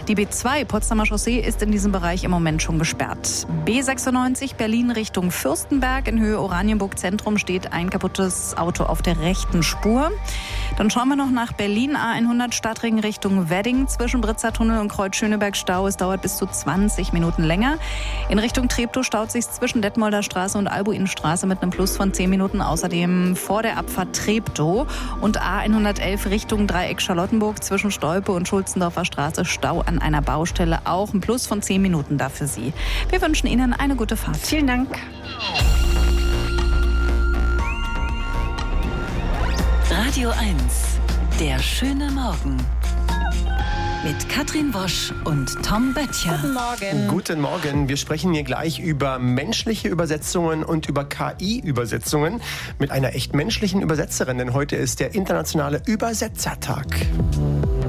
Die B2 Potsdamer Chaussee ist in diesem Bereich im Moment schon gesperrt. B96 Berlin Richtung Fürstenberg in Höhe Oranienburg Zentrum steht ein kaputtes Auto auf der rechten Spur. Dann schauen wir noch nach Berlin, A100 Stadtring Richtung Wedding zwischen Britzer Tunnel und Kreuz Schöneberg Stau. Es dauert bis zu 20 Minuten länger. In Richtung Treptow staut sich zwischen Detmolder Straße und Albuinstraße mit einem Plus von 10 Minuten. Außerdem vor der Abfahrt Treptow und A111 Richtung Dreieck Charlottenburg zwischen Stolpe und Schulzendorfer Straße Stau an einer Baustelle. Auch ein Plus von 10 Minuten da für Sie. Wir wünschen Ihnen eine gute Fahrt. Vielen Dank. Radio 1, der schöne Morgen. Mit Katrin Wosch und Tom Böttcher. Guten Morgen. Guten Morgen. Wir sprechen hier gleich über menschliche Übersetzungen und über KI-Übersetzungen mit einer echt menschlichen Übersetzerin, denn heute ist der internationale Übersetzertag.